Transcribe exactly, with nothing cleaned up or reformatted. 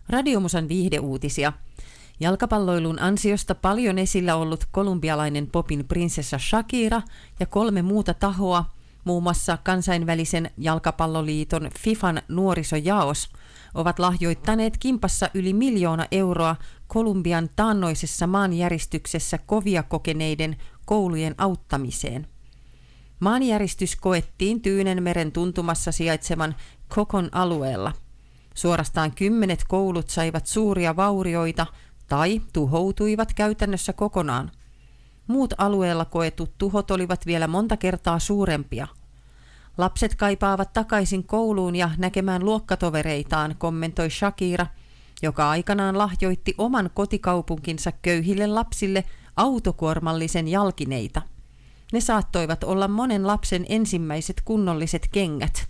Radiomusan viihdeuutisia. Jalkapalloilun ansiosta paljon esillä ollut kolumbialainen popin prinsessa Shakira ja kolme muuta tahoa, muun muassa kansainvälisen jalkapalloliiton FIFAn nuorisojaos, ovat lahjoittaneet kimpassa yli miljoona euroa Kolumbian taannoisessa maanjäristyksessä kovia kokeneiden koulujen auttamiseen. Maanjäristys koettiin Tyynenmeren tuntumassa sijaitsevan Cocon alueella. Suorastaan kymmenet koulut saivat suuria vaurioita tai tuhoutuivat käytännössä kokonaan. Muut alueella koetut tuhot olivat vielä monta kertaa suurempia. Lapset kaipaavat takaisin kouluun ja näkemään luokkatovereitaan, kommentoi Shakira, joka aikanaan lahjoitti oman kotikaupunkinsa köyhille lapsille autokuormallisen jalkineita. Ne saattoivat olla monen lapsen ensimmäiset kunnolliset kengät.